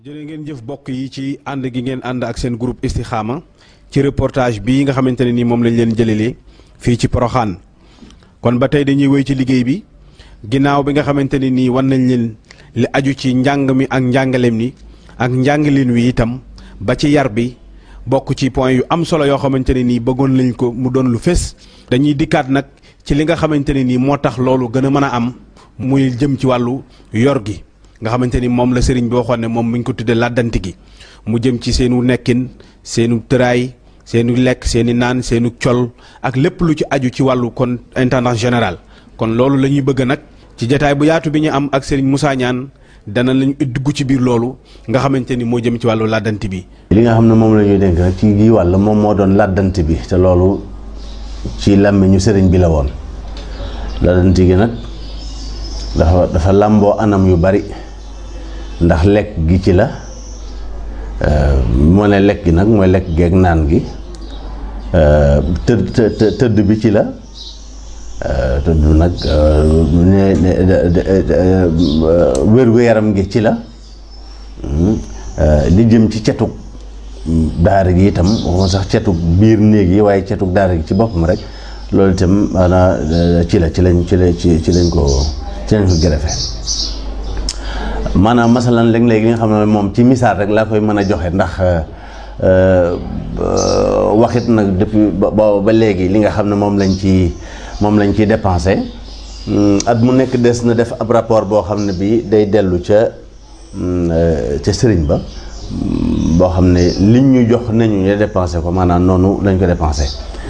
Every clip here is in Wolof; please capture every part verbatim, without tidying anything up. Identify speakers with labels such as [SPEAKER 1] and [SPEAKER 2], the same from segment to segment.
[SPEAKER 1] jërë ngeen jëf bokk yi ci ànd gi ngeen ànd ak seen groupe Istikhama ci reportage bii nga xamante ne nii moom lañ leen jëlelee fii ci Porokhane kon ba tey dañuy wéy ci liggéey bi ginnaaw bi nga xamante ne nii wan nañ leen li aju ci njàng mi ak njàngaleem ni ak njàngaleen wi itam ba ci yar bi bokk ci point yu am solo yoo xamante ne nii bëggoon lañ ko mu doon lu fés. dañuy dikkaat nag ci li nga xamante ne nii moo tax loolu gën a mën a am muy jëm ci wàllu yor gi nga xamante ni moom la sëriñ bi waxoon ne moom mi ngi ko tuddee làddanti gi mu jëm ci seenu nekkin seenu tëraay seenu lekk seeni naan seenu col ak lépp lu ci aju ci wàllu kon intendant général. kon loolu la ñuy bëgg nag ci jataay bu yaatu bi ñu am ak sëriñ Moussa Niane dana lañu dugg ci biir loolu nga xamante ni moo jëm ci wàllu làddanti bi.
[SPEAKER 2] li nga xam ne moom la ñuy dénk nag ci gii wàll moom moo doon làddanti bi te loolu ci làmmiñu sëriñ bi la woon làddanti gi nag dafa dafa làmboo anam yu bari. ndax lekk gi ci la moo ne lekk gi nag mooy lekk geeg naan gi tëdd tëdd bi ci la tëdd nag wér-gu-yaram gi ci la li jëm ci cetug daara gi itam waxuma sax cetug biir néeg yi waaye cetug daara gi ci boppam rek loolu itam maanaam ci la ci lañ ci la ci ci lañ ko ci lañ ko gërëfe maanaam masalan léeg-léeg li nga xam ne moom ci misaal rek laa koy mën a joxe ndax waxit nag depuis ba ba léegi li nga xam ne moom lañ ci moom lañ ciy dépensé at mu nekk des na def ab rapport boo xam ne bii day dellu ca ca sëriñ ba boo xam ne liñ ñu jox nañu ñu dépensé ko maanaam noonu lañ ko dépensé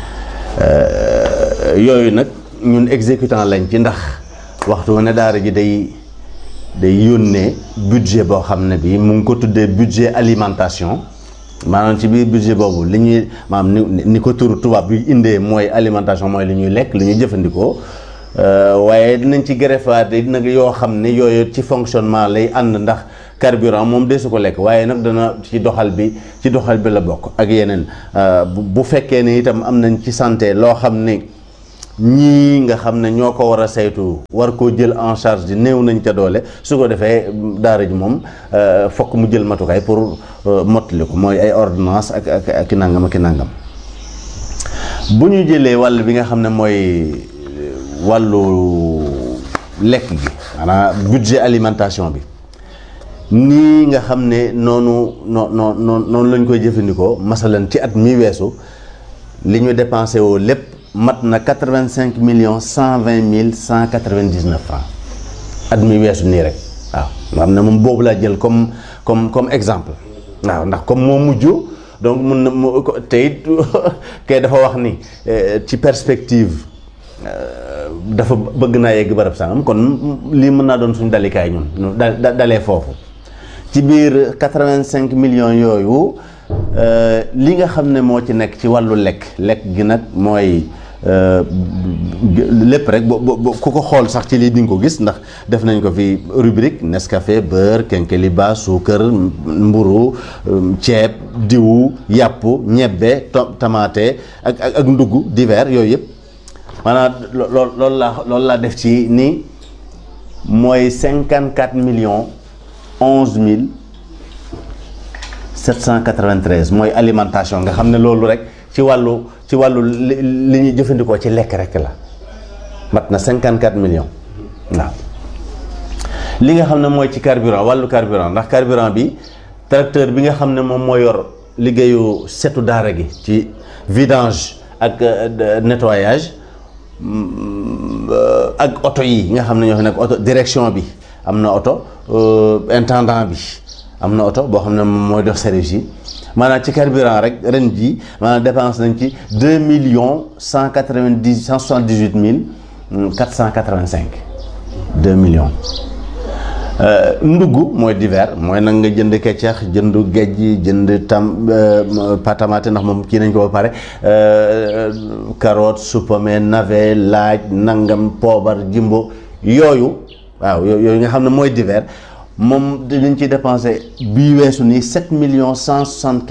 [SPEAKER 2] yooyu nag ñun exécutant lañ ci ndax waxtu ne daara ji day day yónnee budget boo xam ne bii mu ngi ko tuddee budget alimentation maanaam ci biir budget boobu li ñuy maanaam ni ni ko turu tubaab bi indee mooy alimentation mooy li ñuy lekk li ñuy jëfandikoo waaye dinañ ci greffaat yi nag yoo xam ne yooyu ci fonctionnement lay ànd ndax carburant moom desu ko lekk waaye nag dana ci doxal bi ci doxal bi la bokk ak yeneen bu fekkee ne itam am nañ ci santé loo xam ne ñii nga xam ne ñoo ko war a saytu war koo jël en charge di néew nañ ca doole su ko defee daara ji moom fokk mu jël matukaay pour mottali ko mooy ay ordonnance ak ak ak nangam ak nangam bu ñu jëlee wàll bi nga xam ne mooy wàllu lekk gi maanaam budget alimentation bi nii nga xam ne noonu noo noo noonu lañ koy jëfandikoo masalan ci at mi weesu li ñu dépensé woo lépp mat na quatre-vingt-cinq millions cent vingt mille cent quatre-vingt-dix-neuf francs at mi weesu nii rek waaw nga xam ne moom boobu laa jël comme comme comme exemple waaw ndax comme moo mujj donc mun na mu te it kay dafa wax ni ci perspective dafa bëgg naa yegg barab sangam kon lii mën naa doon suñu dalikaay ñun da dalee foofu ci biir quatre-vingt-cinq millions yooyu li nga xam ne moo ci nekk ci wàllu lekk lekk gi nag mooy lépp rek bo ku ko xool sax ci lii di nga ko gis ndax def nañ ko fi rubrique Nescafé beurre kenkeliba suukar mburu ceeb diwu yàpp ñebbe tamaate ak ak ndugg divers yooyu yëpp maanaam lool loolu laa loolu laa def ci ni mooy cinquante quatre millions onze mille sept cent quatre-vingt-treize mooy alimentation nga xam ne loolu rek ci wàllu ci wàllu li ñuy jëfandikoo ci lekk rek la mat na cinquante quatre millions waaw li nga xam ne mooy ci carburant wàllu carburant ndax carburant bi tracteur bi nga xam ne moom moo yor liggéeyu setu daara gi ci vidange ak nettoyage ak oto yi nga xam ne ñoo fi nekk oto direction bi am na oto intendant bi am na oto boo xam ne mooy dox service yi maanaam ci carburant rek ren ji maanaam dépense nañ ci deux millions cent quatre-vingt-dix cent soixante-dix-huit mille quatre cent quatre-vingt-cinq deux millions ndugg mooy divers mooy nag nga jënd keccax jënd géej jënd tam patamate ndax moom kii nañ ko ba pare carotte supame navet laaj nangam poobar jimbo yooyu waaw yooyu nga xam ne mooy divers moom dinañ ci dépensé bii weesu nii sept millions cent soixante-quinze